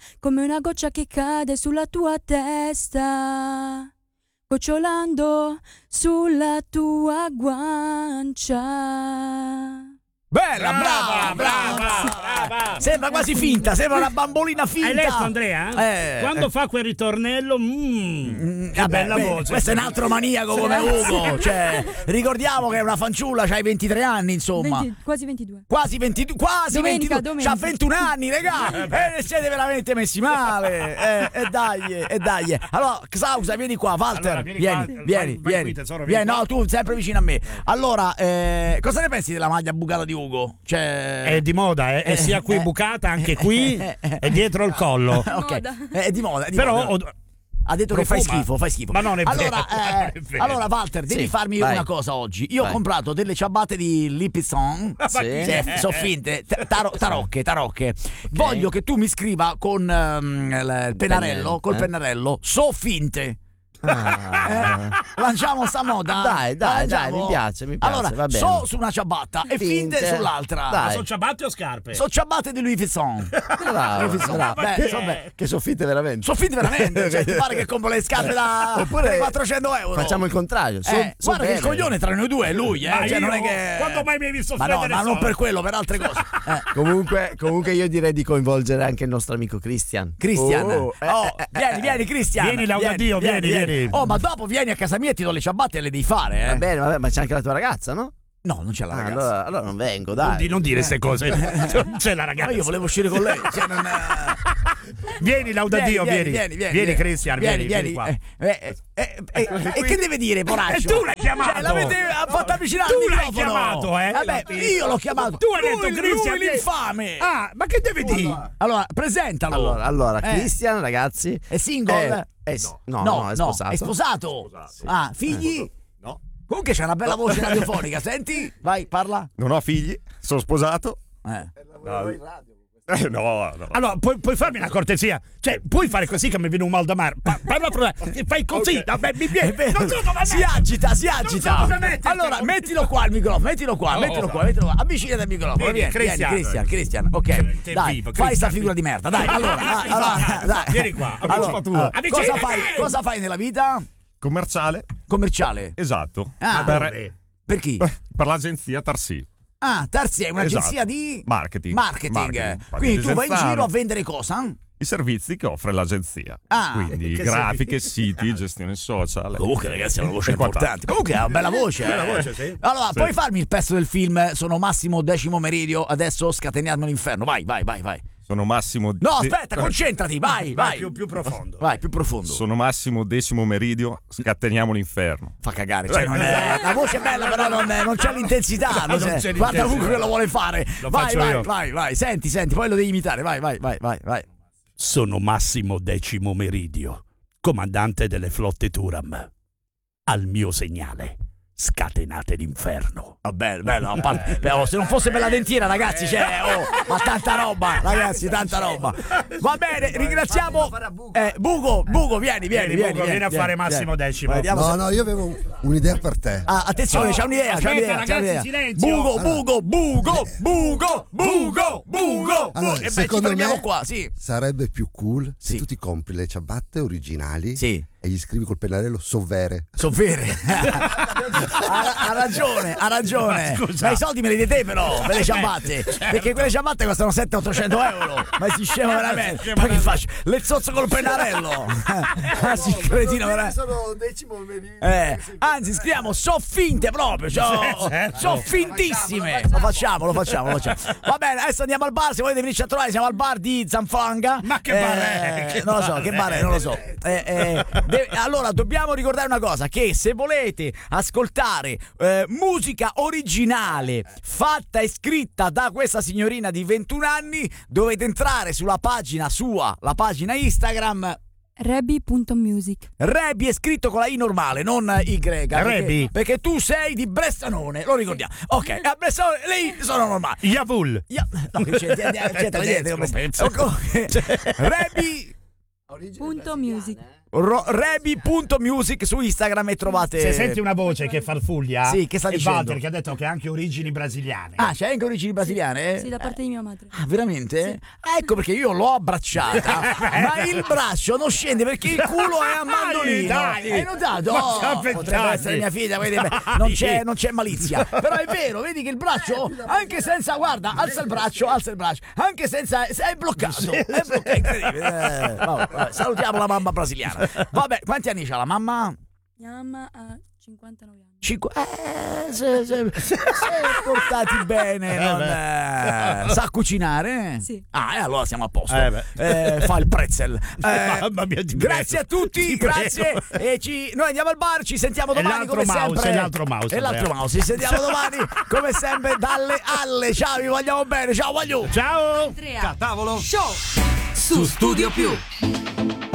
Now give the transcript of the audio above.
come una goccia che cade sulla tua testa, gocciolando sulla tua guancia. Bella, brava. Sembra quasi finta, sembra una bambolina finta. Hai letto, Andrea? Quando fa quel ritornello, che bella voce. Questo è un altro maniaco come Ugo. Cioè, ricordiamo che è una fanciulla, c'hai 23 anni, insomma. Quasi 22. Quasi 22. Domenica. C'ha 21 anni, regà. Siete veramente messi male. E dai. Allora, Xausa, vieni qua, Walter. Allora, vieni. Vieni, no, tu sempre vicino a me. Allora, cosa ne pensi della maglia bucata di Ugo? Cioè... È di moda, è sia qui bucata, anche qui e dietro il collo. Ok, è di moda. Però ha detto profuma. che fai schifo. Ma non è vero. Allora Walter, devi farmi una cosa oggi. Io ho comprato delle ciabatte di Lipizon. Sono finte, tarocche. Voglio che tu mi scriva con il pennarello, col pennarello, so finte. Lanciamo sta moda. Dai, mi piace. Allora, va bene. so su una ciabatta e finte sull'altra. Ma sono ciabatte o scarpe? Sono ciabatte di Louis Vuitton. Bravo. Che sono fitte veramente. Sono finte veramente. Cioè, ti pare che compro le scarpe da 400 euro? Facciamo il contrario. Guarda che il coglione tra noi due è lui. Cioè, non è che... Quando mai mi hai visto ma spendere non per quello, per altre cose. Comunque io direi di coinvolgere anche il nostro amico Christian. Vieni Christian. Vieni, Laudadio, vieni. Oh, ma dopo vieni a casa mia e ti do le ciabatte e le devi fare. Va bene, ma c'è anche la tua ragazza, no? No, non c'è la ragazza. Allora non vengo, dai. Non dire queste cose. Non c'è la ragazza. Ma io volevo uscire con lei. Cioè, non... Vieni, Laudadio, vieni, Christian, vieni qua. E che deve dire, poraccio? E tu l'hai chiamato. Cioè, l'avete fatto avvicinare tu al l'hai microfono. chiamato, Vabbè, io l'ho chiamato. Tu hai detto Christian, lui l'infame. Ma che deve dire? Allora, presentalo. Allora, Christian, ragazzi, è single? No, è sposato. È sposato? Sì. Figli? No. Comunque c'è una bella voce radiofonica, senti? Vai, parla. Non ho figli, sono sposato. No. Allora, puoi farmi una cortesia? Cioè, puoi fare così che mi viene un mal da mare? Parla, fai così. Okay. Vabbè, mi viene. Non so dove si agita. Allora, mettilo qua il microfono, mettilo qua. Avvicinati al microfono. Vieni, Christian. Ok. Dai, fai sta figura di merda. Dai, allora, dai. Vieni qua. Cosa fai nella vita? Commerciale? Esatto. Per chi? Per l'agenzia Tarsi. Tarsi è un'agenzia di marketing. Quindi tu vai in giro a vendere cosa? I servizi che offre l'agenzia. Quindi grafiche, siti, gestione social. Comunque, ragazzi, è una voce importante. Comunque, è una bella voce. Sì. Allora, puoi farmi il pezzo del film Sono Massimo Decimo Meridio, adesso scateniamo l'inferno. Vai. Sono Massimo. No, aspetta, concentrati, vai. Più profondo. Vai, più profondo. Sono Massimo Decimo Meridio, scatteniamo l'inferno. Fa cagare, cioè non è... La voce è bella, però non c'è l'intensità. Guarda comunque lo vuole fare. Vai. Senti, poi lo devi imitare. Vai. Sono Massimo Decimo Meridio, comandante delle flotte Turam. Al mio segnale, scatenate l'inferno. Bello. Se non fosse per la dentiera, ragazzi, ma tanta roba, ragazzi, tanta roba. Va bene, ringraziamo Bugo, vieni a fare Massimo Decimo. No, io avevo un'idea per te. Attenzione, c'è un'idea. Ragazzi, silenzio. Bugo. Allora, E secondo me qua, sì. sarebbe più cool se tu ti compri le ciabatte originali e gli scrivi col pennarello Sovvere. Ha ragione. Ma i soldi me li dai te, però, per le ciabatte. Perché quelle ciabatte costano 700-800 euro. Ma si scemo veramente. Ma che faccio? Le zozzo col pennarello. Si cretino veramente. Sono Decimo Meridio. Anzi, scriviamo soffinte proprio. Soffintissime. Lo facciamo. Va bene, adesso andiamo al bar. Se volete venirci a trovare, siamo al bar di Zanfanga. Ma che bar è? Non lo so, che bar è, non lo so. Allora, dobbiamo ricordare una cosa: che se volete ascoltare musica originale fatta e scritta da questa signorina di 21 anni, dovete entrare sulla pagina sua, la pagina Instagram Rebi.music. Rebi è scritto con la I normale, non Y. Rebi. Perché tu sei di Bressanone, lo ricordiamo. Ok, a Bressanone lei sono normali. Yavul. Rebi. Punto music. Rebi.music su Instagram e trovate. Se senti una voce che farfuglia, sì, che sta è dicendo? Walter che ha detto che ha anche origini brasiliane. Ah, c'è anche origini brasiliane? Sì, da parte di mia madre. Ah, veramente? Sì. Ecco perché io l'ho abbracciata, ma il braccio non scende perché il culo è a mandolino. Dai. Hai notato? Ma Potrebbe essere mia figlia, vedi? Non c'è malizia. Però è vero, vedi che il braccio, anche senza, guarda, alza il braccio, anche senza, è bloccato. È bloccato, incredibile. Vabbè, salutiamo la mamma brasiliana. Vabbè, quanti anni c'ha la mamma? Mia mamma ha 59 anni. Se portati bene, sa cucinare? Sì. Ah, e allora siamo a posto. Fa il pretzel. Mamma mia, ti Grazie a tutti, grazie. E noi andiamo al bar, ci sentiamo domani come sempre. E l'altro mouse. Ci sentiamo domani come sempre dalle alle. Ciao, vi vogliamo bene. Ciao, voglio. Ciao. Tavolo Show su Studio Più.